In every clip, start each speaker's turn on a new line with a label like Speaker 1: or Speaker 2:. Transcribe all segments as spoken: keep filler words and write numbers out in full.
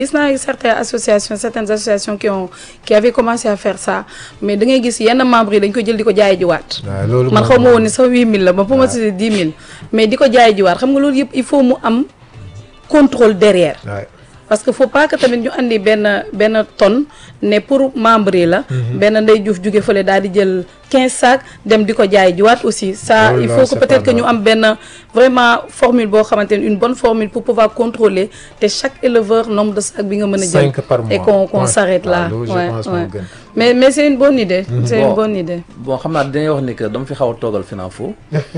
Speaker 1: gis naa certaines associations certaines associations qui ont qui avaient commencé à faire ça mais da ngay gis yenn membres yi dañ ko jël di ko jaay jiwaat. man xaw ma woon ni sax huit mille la ba pour ma si dix mille mais di ko jaay jiwaat xam nga loolu yëpp il faut mu am contrôle derrière. parce que faut pas que tamit ñu andi benn benn tonne ne pour membre yi la. benn Ndeye Diouf jóge fële daal di jël quinze sacs dem di ko jaay jiwaat aussi. ça il faut que peut-être que ñu am benn vraiment formule boo xamante ne une bonne formule pour pouvoir contrôler te chaque éleveur nombre de sacs bi nga mën a jël.
Speaker 2: cinq par mois
Speaker 1: et qu'on qu'on s'arrête là.
Speaker 2: ouais, ouais.
Speaker 1: mais mais c'est une bonne idée. Mm-hmm. c'est bon, une bonne idée.
Speaker 3: bon xam naa dañuy wax ni que dama fi xaw a toogal FENAFO.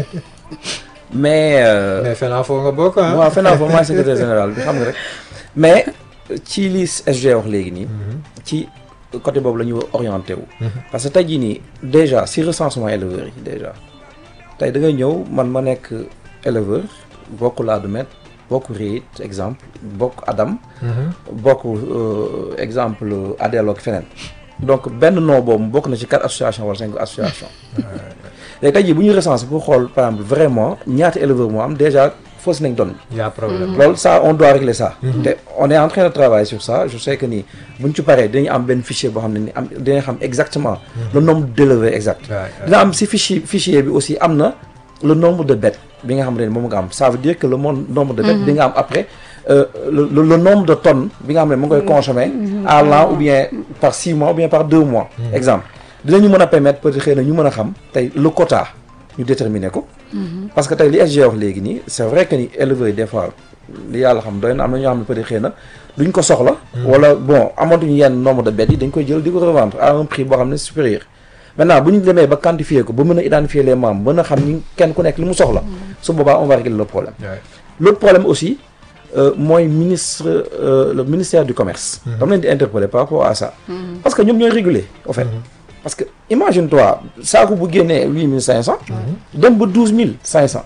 Speaker 3: mais. Euh,
Speaker 2: mais FENAFO nga bokk ah.
Speaker 3: waaw FENAFO mooy secrétaire général bi xam nga rek. mais ci li S G wax léegi nii. ci côté boobu la ñu orienté wu. parce que tey jii nii déjà si recensement éleveurs yi déjà tey da ngay ñëw man ma nekk éleveur bokk Ladoumène bokk Réit exemple bokk Adam. bokk exemple Adel ak feneen. donc benn nom boobu bokk na ci quatre associations wala cinq associations. léegi tey jii bu ñu recensé pour xool par exemple vraiment ñaata éleveurs moo am déjà. fausse nañ donne.
Speaker 2: y a problème
Speaker 3: loolu ça on doit régler ça. te on est en train de travailler sur ça je sais que ni buñ ci paree dañu am benn fichier boo xam ne ni am dinañ xam exactement le nombre d'éleveurs exact. dina am si fichier fichier bi aussi am na le nombre de bêtes bi nga xam ne moom nga am ça veut dire que le nombre de bêtes bi nga am après euh, le, le le nombre de tonnes bi nga xam ne mu ngi koy consommer à l'an ou bien par six mois ou bien par deux mois. exemple dinañu mën a permettre peut-être xëy na ñu mën a xam tey le quota ñu déterminer ko. parce que tey li S G wax léegi nii c'est vrai que ni éleveurs yi des fois li yàlla xam doy na am na ñoo xam ne peut-être xëy na duñ ko soxla. wala bon amatuñu yenn nombre de bêtes yi dañ koy jël di ko revendre à un prix boo xam ne supérieur. maintenant bu ñu demee ba quantifier ko ba mën a identifier les membres mën a xam ni kenn ku nekk li mu soxla. su boobaa on va régler le problème. l'autre problème aussi euh, mooy ministre euh, le ministère du commerce. dama leen di interpeller par rapport à ça. parce que ñoom ñooy réguler au fait. parce que imagine toi saako bu génnee huit mille cinq cent. dem ba douze mille cinq cent.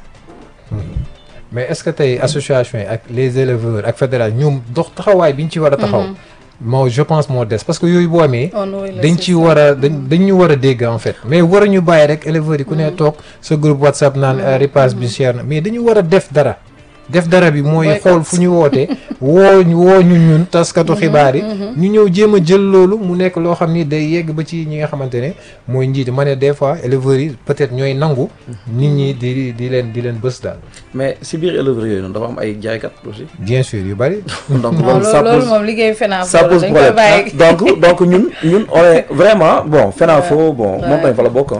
Speaker 2: mais est-ce que tey association yi ak les éleveurs ak fédération ñoom dox taxawaay bi ñu ci war a taxaw. moo je pense moo des parce que yooyu boo amee. dañ ci war a dañ dañ ñu war a dégg en fait. mais waruñu bàyyi rek éleveurs yi ku ne toog sa groupe WhatsApp naan ripaas bi cher na mais dañu war a def dara. def dara bi mooy xool fu ñu wootee woo woo ñu ñun taskatu xibaar yi ñu ñëw jéem a jël loolu mu nekk loo xam ni day yegg ba ci ñi nga xamante ne mooy njiit ma ne des fois éleveurs yi peut-être ñooy nangu nit ñi di di leen di leen bës daal.
Speaker 3: mais si biir éleveurs yooyu noonu dafa am ay jaaykat aussi.
Speaker 2: bien sûr yu bari.
Speaker 3: donc loolu ça
Speaker 1: loolu
Speaker 3: pose
Speaker 1: moom liggéey FENAFO
Speaker 3: ça pose
Speaker 1: dañ koy bàyyi.
Speaker 3: problème donc donc ñun ñun on est vraiment bon FENAFO bon moom tamit fa la bokk.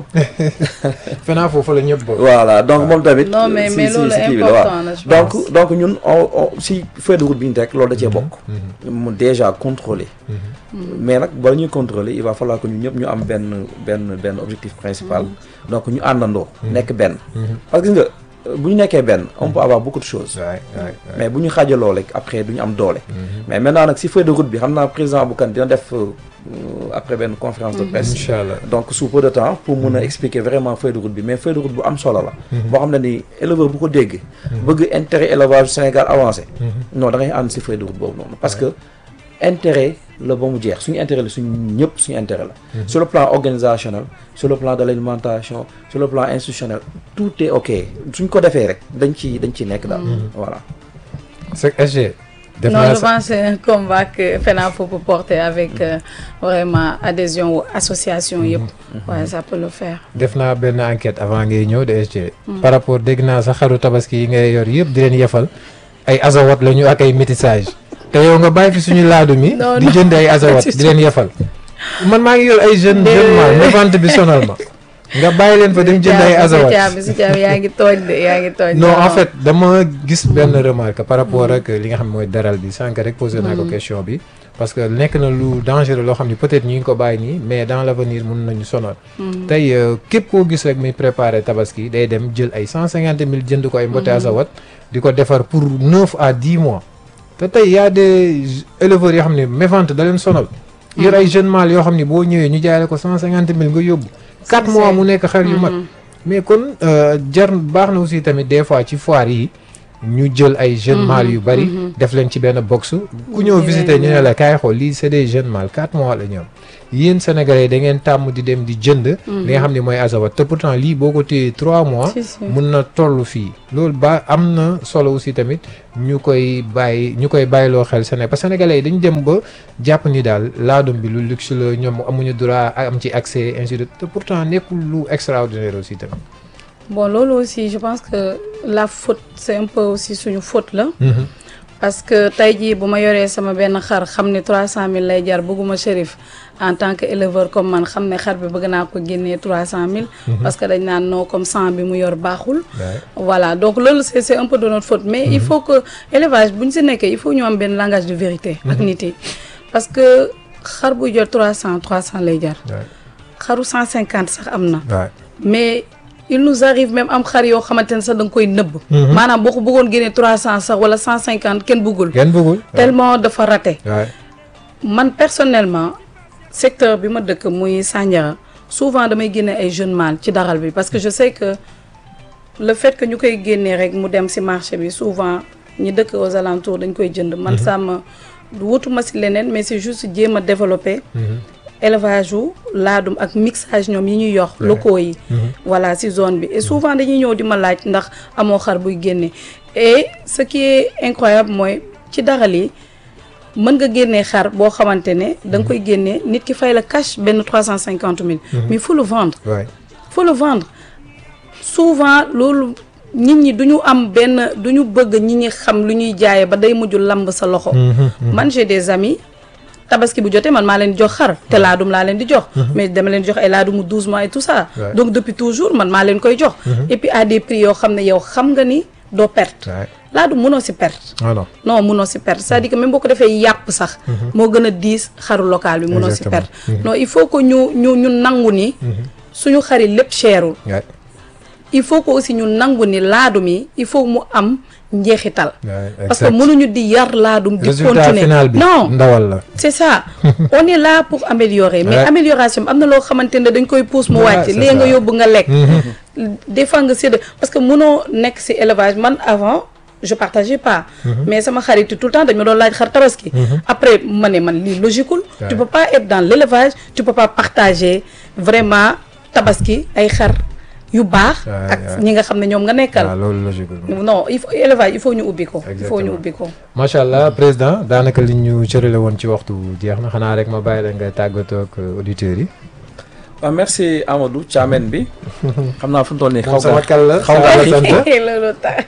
Speaker 2: FENAFO fa la ñëpp bokk.
Speaker 3: voilà donc moom tamit.
Speaker 1: non mais mais loolu
Speaker 3: kii bi la
Speaker 1: important na je
Speaker 3: donc
Speaker 1: pense.
Speaker 3: donc ñun si feuille de route bi ñu teg loolu da cee bokk. mu déjà contrôler. mais nag bala ñuy contrôler il va falloir que ñun ñëpp ñu am benn benn benn objectif principal. donc ñu àndandoo. nekk benn. parce que nga bu ñu nekkee benn on peut avoir beaucoup de choses. mais bu ñu xaajaloo rek après du ñu am doole. mais maintenant nag si feuille de route bi xam naa président bu kan dina def après benn conférence de presse.
Speaker 2: Inch'Allah.
Speaker 3: donc sous peu de temps pour mun a expliquer vraiment feuille de route bi mais feuille de route bu am solo la. boo xam ne ni éleveur bu ko dégg. bëgg intérêt élevage Sénégal avancé. non da ngay ànd si feuille de route boobu noonu. parce que intérêt la ba mu jeex suñu intérêt la suñu ñëpp suñu intérêt la. sur le plan organisationnel sur le plan de l'alimentation sur le plan institutionnel tout est ok suñ ko defee rek dañ ci dañ ci nekk daal. voilà.
Speaker 2: c'est S G. def
Speaker 1: non
Speaker 2: naa
Speaker 1: je pense que c'est un combat que FENAFO peut porter avec euh, vraiment adhésion aux associations yëpp. waaye ça peut le faire.
Speaker 2: def naa benn enquête avant ngay ñëw de S G. par rapport dégg naa sa xaru tabaski yi ngay yor yëpp di leen yefal ay azawat la ñu ak ay métissage te yow nga bàyyi fi suñu laadu mi.
Speaker 1: non
Speaker 2: di jënd ay azawat di leen yefal. man maa ngi yor ay jeunes jeunes ma ne vente bi sonal ma. nga bàyyi leen fa dem jënd ay azawat.
Speaker 1: si caabi yaa ngi tooñ de yaa ngi tooñ.
Speaker 2: non en fait dama gis benn remarque par rapport ak li nga xam mooy daral bi sànq rek posé naa ko question bi. parce que nekk na lu dangereux loo xam ni peut-être ñu ngi ko bàyyi nii mais dans l'avenir mën nañu sonal. tey képp koo gis rek muy préparer tabaski day dem jël ay cent cinquante mille jënd ko ay mbote azawat di ko defar pour neuf à dix mois. te tey y a des éleveurs yoo xam ne mévente da leen sonal. yor ay jeunes mâles yoo xam ni boo ñëwee ñu jaay la ko cent cinquante mille nga yóbbu. quatre mois mu nekk xar yu mat. mais kon jar baax na aussi tamit des fois ci foire yi ñu jël ay jeunes mâles yu bari def leen ci benn box ku ñëw visiter ñu ne la kaay xool lii c'est des jeunes mâles quatre mois la ñoom yéen sénégalais da ngeen tàmm di dem di jënd li nga xam ne mooy azawad te pourtant lii boo ko téye trois mois mun na toll fii loolu ba am na solo aussi tamit ñu koy bàyyi ñu koy bàyyiloo xel Sénégal parce que sénégalais yi dañu dem ba jàpp ni daal laadum bi lu luxe la ñoom amuñu droit am ci accès ainsi de te pourtant nekkul lu extraordinaire aussi tamit.
Speaker 1: Bon, loolu aussi je pense que la faute c'est un peu aussi suñu faute la. Mm-hmm. Parce que tey jii bu ma yoree sama benn xar xam ne trois cent mille lay jar bëgguma Chérif en tant que éleveur comme man xam ne xar bi bëgg naa ko génnee trois cent mille. Mm-hmm. Parce que dañ naan non comme sang bi mu yor baaxul. Ouais. Voilà donc loolu c'est c'est un peu de notre faute mais mm-hmm. il faut que élevage bu ñu si nekkee il faut ñu am benn langage de vérité. Mm-hmm. Ak nit yi parce que xar buy jot trois cent trois cent lay jar. xaru cent cinquante sax am na. mais il nous arrive même am xar yoo xamante ne sax da nga koy nëbb. maanaam boo ko bëggoon génnee trois cent sax wala cent cinquante kenn bëggul.
Speaker 2: kenn bëggul
Speaker 1: tellement dafa raté. man personnellement secteur bi ma dëkk muy Sandiara souvent damay génne ay jeunes mâles ci daral bi parce que je sais que le fait que ñu koy génnee rek mu dem ci marché bi souvent ñi dëkk aux alentours dañ koy jënd. man sama wutuma ci leneen mais c'est juste jéem a développer. élevage wu laadum ak mixage ñoom yi ñuy yox locaux yi voilà ci zone bi et souvent dañuy ñëw di ma laaj ndax amoo xar buy génne et ce qui est incroyable mooy ci daral yi mën nga génnee xar boo xamante ne da nga koy génnee nit ki fay la cash benn trois cent cinquante mille mais il faut le vendre faut le vendre souvent loolu nit ñi du ñu am benn du ñu bëgg nit ñi xam lu ñuy jaayee ba day mujj lamb sa loxo man j'ai des amis tabaski bu jotee man maa leen di jox xar te laadum laa leen di jox mais dama leen di jox ay laadumu douze mois et tout ça ouais. Donc depuis toujours man maa leen koy jox mm-hmm. Et puis à des prix yoo xam ne yow xam nga ni doo perte ouais. Laadum mënoo si perte ah non non mënoo si perte c'est-à-dire que même boo ko defee yàpp sax mm-hmm. moo gën a diis xaru local bi mënoo si perte mm-hmm. Non il faut que ñu ñu ñu nangu ni mm-hmm. suñu xari lépp cherul ouais. Il faut que aussi ñu nangu ni laadum yi il faut mu am njeexital ouais, parce que mënuñu di yar laadum di continuer non
Speaker 2: ndawal la
Speaker 1: c'est ça on est là pour améliorer mais ouais. Amélioration am na loo xamante ne dañ koy pousse mu wàcc léegi nga yóbbu nga lekk des fois nga sédd parce que mënoo nekk ci élevage man avant je partageais pas mm-hmm. Mais sama xarit tout le temps dañ ma doon laaj xar tabaski mm-hmm. Après ma ne man lii logiqueul ouais. Tu peux pas être dans l'élevage tu peux pas partager vraiment tabaski ay xar yu baax ak ñi nga xam ne ñoom nga nekkal
Speaker 2: loolu logique
Speaker 1: non il faut élevage il faut ñu ubbi ko il faut ñu ubbi ko
Speaker 2: macha allah président daanaka li ñu cërale woon ci waxtu jeex na xanaa rek ma bàyyi la nga tàggatoo ak auditeurs yi
Speaker 3: waaw merci Amadou Thiamène bi xam naa fu mu toll nii xaw
Speaker 2: sama kal la xaw
Speaker 1: loolu tax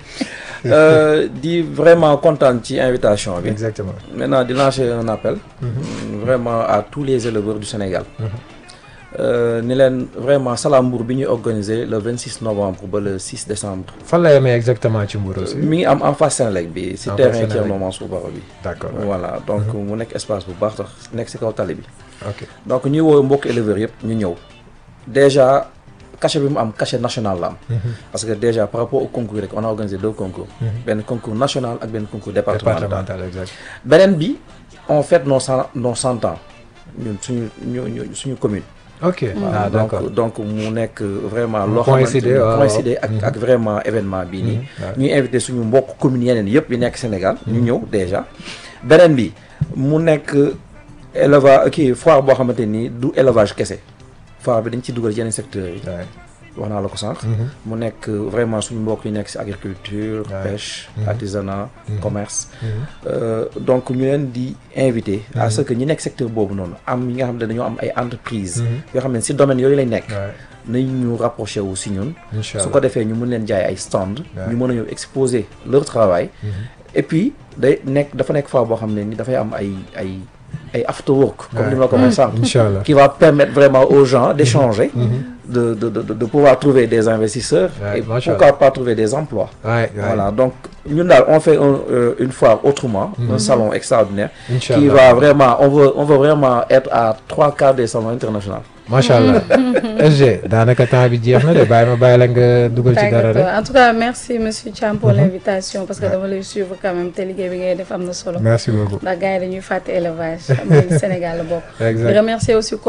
Speaker 3: di vraiment kontaan ci invitation bi
Speaker 2: exactement
Speaker 3: maintenant di lancer un appel mm-hmm. Vraiment à tous les éleveurs du Sénégal mm-hmm. Euh, ni leen vraiment Salam Mbour bi ñuy organisé le vingt-six novembre ba le six décembre.
Speaker 2: fan la yemee exactement ci Mbour aussi.
Speaker 3: mi ngi am en face Sénélec bi. si terrain Thierno Mansour Baro bi.
Speaker 2: D'accord
Speaker 3: voilà donc mm-hmm. Mu nekk espace bu baax tax nekk si kaw tali bi.
Speaker 2: Ok
Speaker 3: donc ñuy woo mbokk éleveurs yëpp ñu ñëw déjà cachet bi mu am cachet national la am. Mm-hmm. Parce que déjà par rapport au concours rek on a organisé deux concours. Mm-hmm. Benn concours national ak benn concours départemental.
Speaker 2: Départemental exact.
Speaker 3: Beneen bi on fête nos cent nos cent ans ñun suñu ñu suñu commune.
Speaker 2: Ok
Speaker 3: voilà,
Speaker 2: ah, d'accord
Speaker 3: donc donc mu nekk vraiment loo xamante ni coïncider ak ak vraiment événement bii nii ñuy invité suñu mbokk communes yeneen yëpp yi nekk Sénégal ñu ñëw déjà beneen bi mu nekk élevage kii foire boo xamante nii du élevage kese foire bi dañ ci dugal yeneen secteurs yi wax naa la ko sànq mu nekk vraiment suñu mbokk yi nekk ci agriculture pêche artisanat commerce donc ñu leen di invité à ce que ñi nekk secteur boobu noonu am ñi nga xam ne dañoo am ay entreprise yoo xam ne ci domaine yooyu lañ nekk nañ ñu rapproché wu ci ñun su ko defee ñu mën leen jaay ay stand ñu mën a ñëw exposer leur travail et puis day nekk dafa nekk fois boo xam ne ni dafay am ay ay ay after work comme ni ma la ko waxee sànq qui va permettre vraiment aux gens d'échanger de de de de pouvoir trouver des investisseurs ouais, et pourquoi pas trouver des emplois
Speaker 2: ouais,
Speaker 3: voilà
Speaker 2: ouais.
Speaker 3: Donc ñun daal on fait un, euh, une foire autrement mm-hmm. Un salon extraordinaire
Speaker 2: Inch'Allah.
Speaker 3: Qui va vraiment on veut on veut vraiment être à trois quarts des salons internationaux
Speaker 2: macha allah S G daanaka temps bi jeex na de bàyyi ma bàyyi la nga dugal ci dara rek.
Speaker 1: En tout cas merci monsieur Thiam pour l'invitation parce que dama lay suivre quand même te liggéey bi ngay def am na solo.
Speaker 2: Merci beaucoup
Speaker 1: ndax gars yi dañuy fàtte élevage am nañu Sénégal la bokk.
Speaker 2: Exact.
Speaker 1: Di remercier aussi coach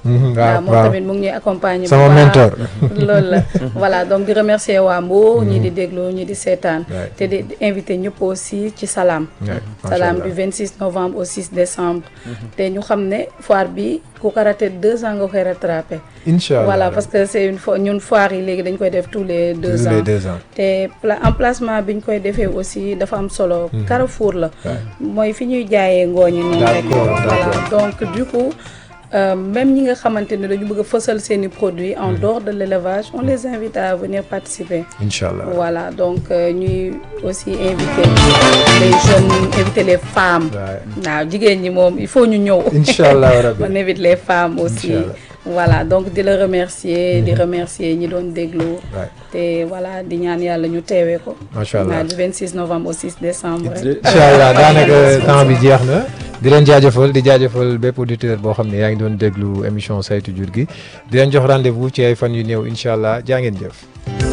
Speaker 2: waaw
Speaker 1: moom tamit mu ngi ñuy accompagner.
Speaker 2: sama mentor.
Speaker 1: loolu la voilà donc di remercier waa Mbour ñi di déglu ñi di seetaan. te di invité ñëpp aussi ci Salam. Salam du vingt-six novembre au six décembre. te ñu xam ne foire bi ku ko raté deux ans nga koy rattrapé.
Speaker 2: incha allah
Speaker 1: voilà parce que c'est une fois ñun foire yi léegi dañ koy def tous les deux ans.
Speaker 2: tous les deux ans.
Speaker 1: te emplacement bi ñu koy defee aussi dafa am solo. Carrefour la. mooy fi ñuy jaayee ngooñi noonu rek. voilà donc du coup. Euh, même ñi nga xamante ne dañu bëgg a fësal seeni produits en dehors de l'élevage on les invite à venir participer.
Speaker 2: Inch'Allah.
Speaker 1: Voilà donc ñuy euh, aussi inviter les jeunes inviter les femmes. waaw jigéen ñi moom il faut ñu ñëw.
Speaker 2: Inch'Allah rabbi
Speaker 1: on invite les femmes aussi. Voilà donc di la remercier di remercier ñi doon déglu. te voilà di ñaan yàlla ñu teewee ko.
Speaker 2: macha allah
Speaker 1: du vingt-six novembre au six décembre.
Speaker 2: incha allah daanaka temps bi jeex na. di leen jaajëfal di jaajëfal bépp auditeur boo xam ne yaa ngi doon déglu émission saytu jur gi di leen jox rendez-vous ci ay fan yu néew incha allah jaa ngeen jëf.